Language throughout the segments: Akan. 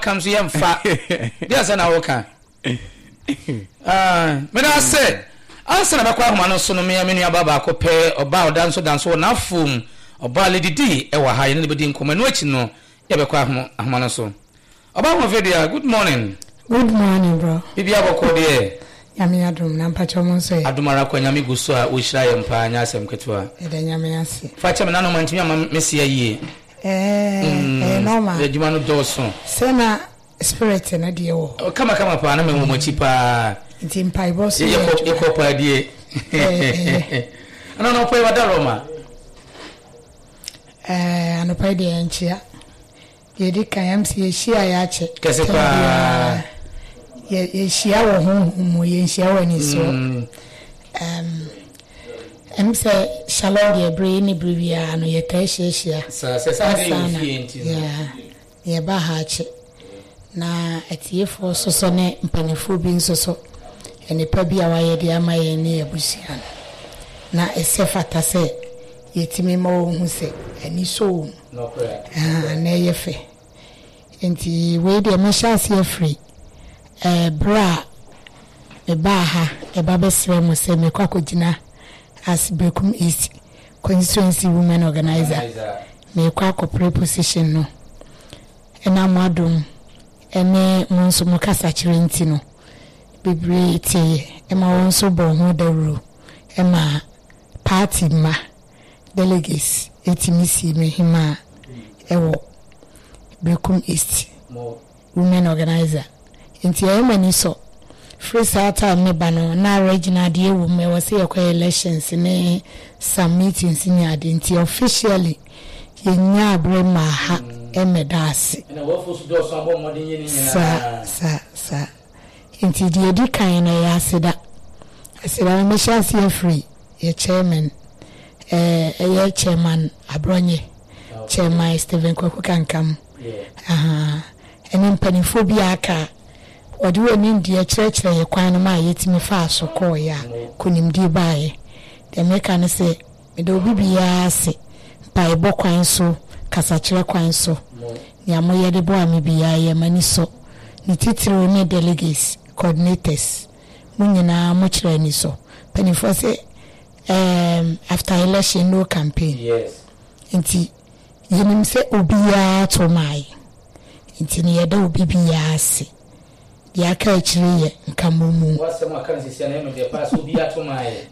comes here fa there's an awoka me na say answer na bakwa homa no so no me amenu ababa akopɛ oba odanso danso na fom oba ledidi e wa ha ye ne bedi nkoma no achi no ye bakwa homa no so oba ho video. Good morning. Good morning, bro. Bibi aboko de Nyame adum na mpacho mo so adumara kwa nyame guso a wo hira ye mpa anya asem ketwa ede nyame ase fa che me na no mantimi ama mesia yie normal de juma no doso sena spirit na de wo kama pa na me mo chi pa nti mpa boss ye ko pa die ana no pa wa da Roma ana pa de enchia ye di kan am si ehia ya che kese pa ye shia wo ho ye shia wo ni so em say shalom ye bre ni brevia no ye ka shia sa de fienti ye ba ha che na atiefo soso ne mpanefo bi nsoso ene pa bi a wa ye de ama ye ni abusia na esefata se yetimi ma wo hu se ani so no prayer na ye fe enti we de me shase free bra e ba ha e ba besre mo se me kwa kogina as Bekum East constituency women organizer me kwa ko preposition no ena madum ene monso mo kasa kire nti no bebre tie e ma wonso bo ho dawru e ma party ma delegates etimisi me hima ewo Bekum East women organizer nti e mani so free sata me bano na regional de wo me wose yakwa elections ne some meetings ni ade nti officially yenya abre ma ha emedase na wo fosu do so abo modin ye ni nyina sa nti de di kan na ya aseda me shasi free ye chairman ye chairman abronye chairman Stephen Kwaku kankam ene mpanifo bi aka wadi woni ndie kyerɛkyerɛ ye kwan no ma yetimi fa so kɔ ya kunimdi baaye de meka ne se me de obi bia se pa ebo kwan so kasa kyerɛ kwan so ni amoye de bo ami bia ye mani so ni titiri ne delegates coordinators munyina mo kyerɛ ni so panifo se after election no campaign nti yenim se obi ya to mai nti ne ye de obi bia se ya ka chiriye nkamumu wasema kan sisi na eme de pass obi atomaye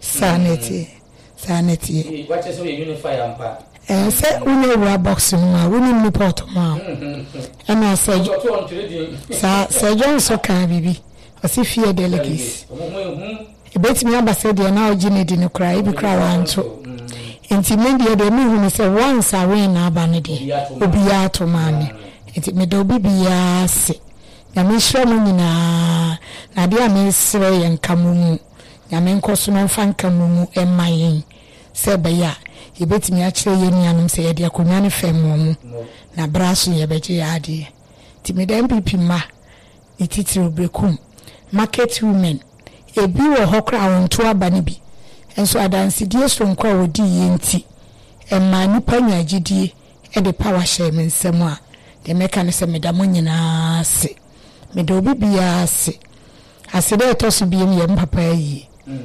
sanity wache so unify ampa se uni wa box ma uni report ma ana se John so kan bibi osi fie delegates ebetimi abase de na ogine di ne kra ibi kra wanto enti media de mi hu se once away na abane de obi atoma me enti me do bibi ya se nyame hwɛ mu nyina na de amesre yɛ nkamumu nyame nkoso no mfa nkamumu emayin sɛ bɛya yɛbɛtumi akyerɛ yɛ nuanom sɛ yɛde akonwa ne fam mu na braso yɛbɛgye yɛ ade ti me da MPP ma ititiri Bekum market women ebi wɔ hɔ kra wonto aba ne bi enso adansidie sonko a wodi yenti emma nipa nyagidie e de power share me nsɛm a de meka ne sɛ meda mo nyinaa se me do obi bia se asede to so biem ye mpapa yi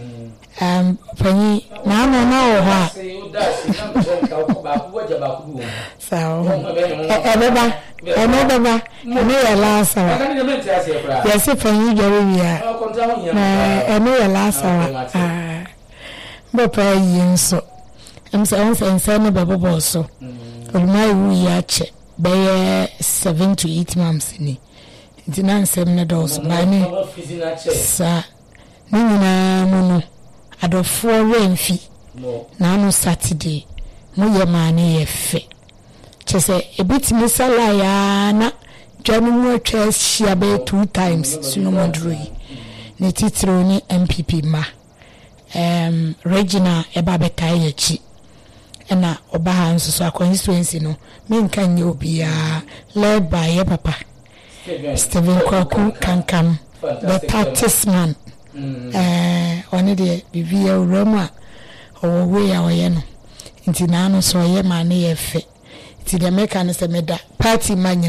pani na o ha so beba me ya la sawa yes pani jare bia na me ya la sawa baba yi nso emse ne bebo so olmai wu ya che be 7 to 8 months ni dinansem ne dos bani sa nina muno adofo renfi na no Saturday mo ye mane ye fe chese ebitimi sala ya na dwanu mu atwa hia be 2 times suno modroi ne titiro ni MPP ma Regina eba beta ye chi na oba ha nso so constituency no me nka nye obia led by ye papa Stephen Kwaku kankam the tactics man one de bibia uroma owe ya oye no nti na no so ye ma ne ye fe nti de meka ne se meda party man